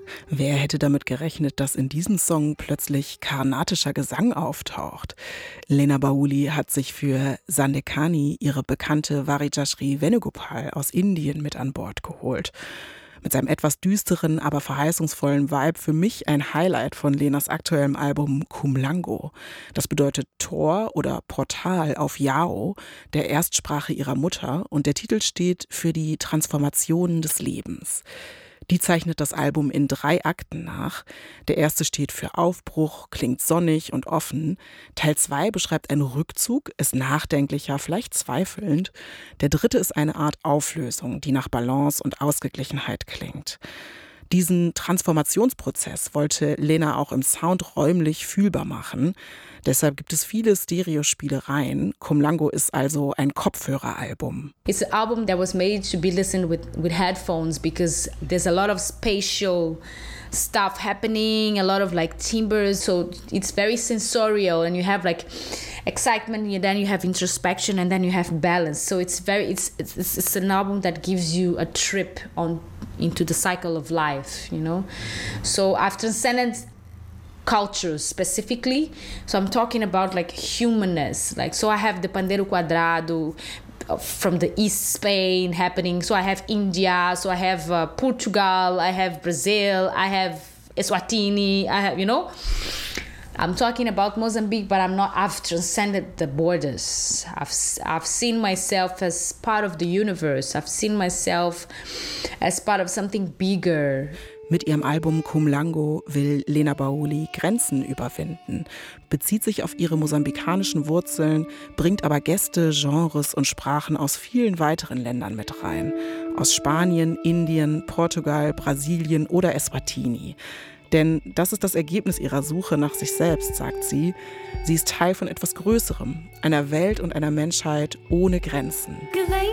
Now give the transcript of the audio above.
Wer hätte damit gerechnet, dass in diesem Song plötzlich karnatischer Gesang auftaucht? Lena Bauli hat sich für Sandekani ihre bekannte Varijashri Venugopal aus Indien mit an Bord geholt. Mit seinem etwas düsteren, aber verheißungsvollen Vibe für mich ein Highlight von Lenas aktuellem Album Kumlango. Das bedeutet Tor oder Portal auf Yao, der Erstsprache ihrer Mutter, und der Titel steht für die Transformationen des Lebens. Die zeichnet das Album in 3 Akten nach. Der erste steht für Aufbruch, klingt sonnig und offen. Teil 2 beschreibt einen Rückzug, ist nachdenklicher, vielleicht zweifelnd. Der dritte ist eine Art Auflösung, die nach Balance und Ausgeglichenheit klingt. Diesen Transformationsprozess wollte Lena auch im Sound räumlich fühlbar machen. Deshalb gibt es viele Stereospielereien. Kumlango ist also ein Kopfhöreralbum. It's an album that was made to be listened with headphones because there's a lot of spatial stuff happening, a lot of like timbres, so it's very sensorial, and you have like excitement, and then you have introspection, and then you have balance. So it's an album that gives you a trip into the cycle of life, you know. So I've transcended cultures specifically, so I'm talking about like humanness, like, so I have the Pandeiro Quadrado from the East Spain happening, so I have India, so I have Portugal, I have Brazil, I have Eswatini, I have, you know, I'm talking about Mozambique, but I've transcended the borders. I've seen myself as part of the universe. I've seen myself as part of something bigger. Mit ihrem Album Kumlango will Lena Bauli Grenzen überwinden, bezieht sich auf ihre mosambikanischen Wurzeln, bringt aber Gäste, Genres und Sprachen aus vielen weiteren Ländern mit rein. Aus Spanien, Indien, Portugal, Brasilien oder Eswatini. Denn das ist das Ergebnis ihrer Suche nach sich selbst, sagt sie. Sie ist Teil von etwas Größerem, einer Welt und einer Menschheit ohne Grenzen.